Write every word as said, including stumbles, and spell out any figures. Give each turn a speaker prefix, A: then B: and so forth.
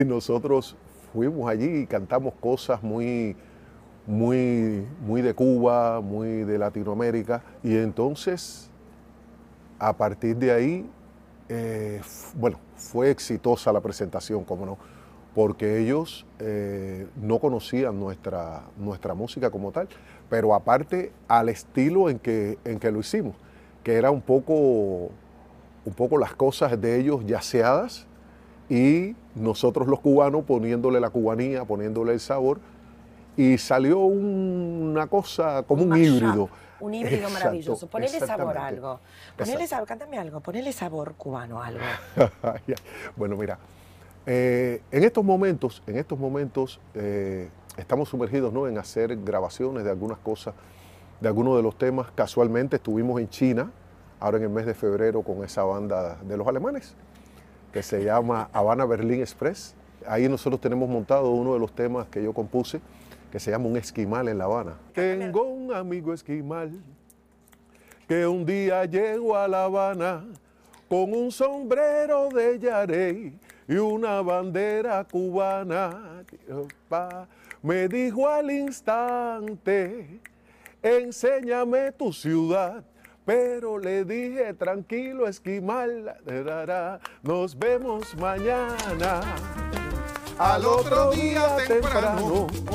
A: Y nosotros fuimos allí y cantamos cosas muy, muy, muy de Cuba, muy de Latinoamérica. Y entonces, a partir de ahí, eh, f- bueno, fue exitosa la presentación, como no, porque ellos eh, no conocían nuestra, nuestra música como tal, pero aparte al estilo en que, en que lo hicimos, que era un poco, un poco las cosas de ellos yaceadas y nosotros los cubanos poniéndole la cubanía, poniéndole el sabor, y salió un- una cosa como
B: Un
A: un
B: mashup,
A: híbrido.
B: un híbrido
A: Exacto,
B: maravilloso. Ponele sabor a
A: exactamente.
B: algo. Ponele
A: Exacto.
B: sabor, cántame algo, ponele sabor cubano a algo.
A: Bueno, mira, eh, en estos momentos, en estos momentos eh, estamos sumergidos, ¿no?, en hacer grabaciones de algunas cosas, de algunos de los temas. Casualmente estuvimos en China, ahora en el mes de febrero, con esa banda de los alemanes, que se llama Habana Berlín Express. Ahí nosotros tenemos montado uno de los temas que yo compuse, que se llama Un esquimal en La Habana. Tengo un amigo esquimal que un día llegó a La Habana con un sombrero de yarey y una bandera cubana. Pa, Me dijo al instante, enséñame tu ciudad. Pero le dije, tranquilo, esquimal, nos vemos mañana. Al otro día temprano